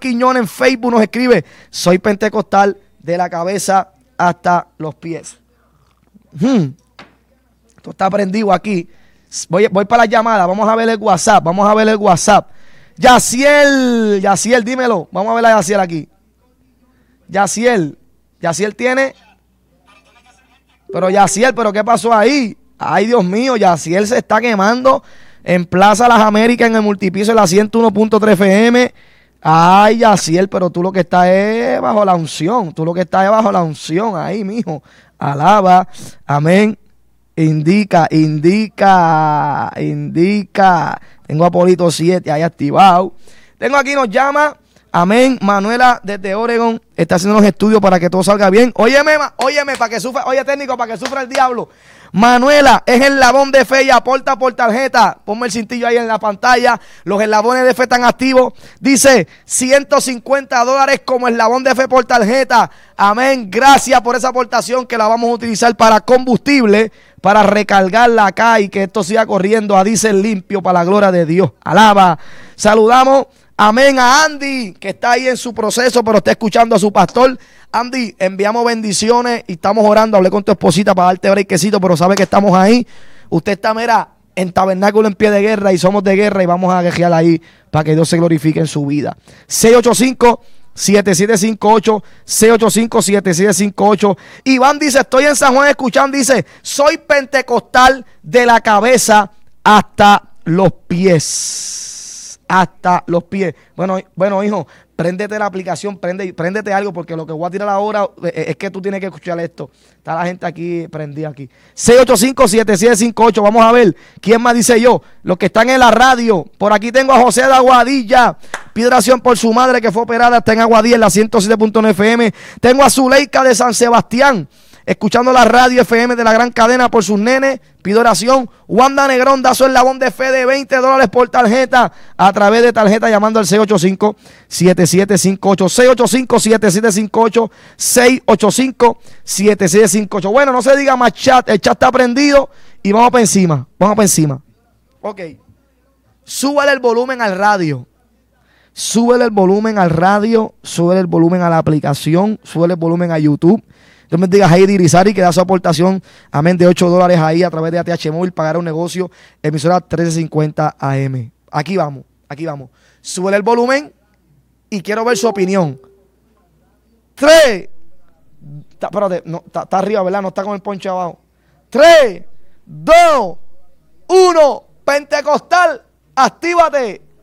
Quiñones en Facebook nos escribe: soy pentecostal de la cabeza hasta los pies. Esto está prendido aquí. Voy para la llamada. Vamos a ver el WhatsApp. Yaciel, dímelo. Vamos a ver a Yaciel aquí. Yaciel tiene. Pero Yaciel, ¿qué pasó ahí? Ay, Dios mío, Yaciel se está quemando en Plaza Las Américas, en el multipiso de la 101.3 FM. Ay, Yaciel, pero tú lo que estás es bajo la unción. Ahí, mijo. Alaba. Amén. Indica. Tengo a Polito 7 ahí activado. Tengo aquí, nos llama. Amén. Manuela desde Oregon está haciendo unos estudios para que todo salga bien. Óyeme, para que sufra. Oye, técnico, para que sufra el diablo. Manuela es eslabón de fe y aporta por tarjeta. Ponme el cintillo ahí en la pantalla. Los eslabones de fe están activos. Dice $150 como eslabón de fe por tarjeta. Amén. Gracias por esa aportación que la vamos a utilizar para combustible, para recargarla acá y que esto siga corriendo a diésel limpio para la gloria de Dios. Alaba. Saludamos. Amén a Andy, que está ahí en su proceso, pero está escuchando a su pastor. Andy, enviamos bendiciones y estamos orando. Hablé con tu esposita para darte breakcito, pero sabe que estamos ahí. Usted está, mira, en Tabernáculo en Pie de Guerra y somos de guerra y vamos a guerrear ahí para que Dios se glorifique en su vida. 685-7758, 685-7758. Iván dice: estoy en San Juan escuchando. Dice: soy pentecostal de la cabeza hasta los pies. Bueno, hijo, préndete la aplicación, préndete algo, porque lo que voy a tirar ahora es que tú tienes que escuchar esto. Está la gente aquí prendida aquí. 685-7758. Vamos a ver quién más dice yo. Los que están en la radio. Por aquí tengo a José de Aguadilla. Pide oración por su madre que fue operada. Está en Aguadilla en la 107.9 FM. Tengo a Zuleika de San Sebastián, escuchando la radio FM de la gran cadena por sus nenes. Pido oración. Wanda Negrón da su eslabón de fe de $20 por tarjeta, a través de tarjeta, llamando al 685-7758. 685-7758. Bueno, no se diga más chat. El chat está prendido y vamos para encima. Ok. Súbele el volumen al radio. Súbele el volumen al radio. Súbele el volumen a la aplicación. Súbele el volumen a YouTube. Dios me diga Heidi Irizarry, que da su aportación, amén, de $8 ahí a través de ATH Móvil, pagar un negocio, emisora 1350 AM. Aquí vamos. Sube el volumen y quiero ver su opinión. 3, espérate, no, está arriba, ¿verdad? No está con el ponche abajo. 3, 2, 1, Pentecostal, actívate.